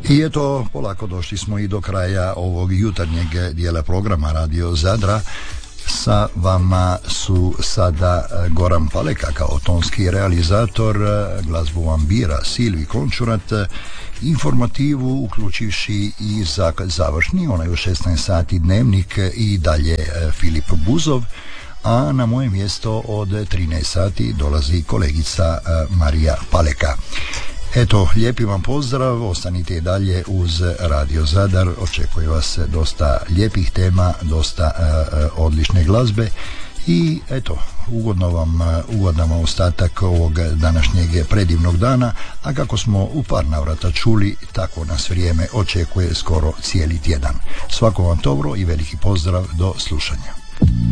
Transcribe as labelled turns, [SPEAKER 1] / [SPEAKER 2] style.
[SPEAKER 1] I eto, polako došli smo i do kraja ovog jutarnjeg dijela programa Radio Zadra. Sa vama su sada Goran Paleka kao tonski realizator, glazbu vam bira Silvi Končurat, informativu uključivši i završni, onaj u 16 sati dnevnik i dalje Filip Buzov, a na moje mjesto od 13 sati dolazi kolegica Marija Paleka. Eto, lijepi vam pozdrav, ostanite i dalje uz Radio Zadar, očekuje vas dosta lijepih tema, dosta odlične glazbe i eto, ugodan vam ostatak ovog današnjeg predivnog dana, a kako smo u par navrata čuli, tako nas vrijeme očekuje skoro cijeli tjedan. Svako vam dobro i veliki pozdrav, do slušanja.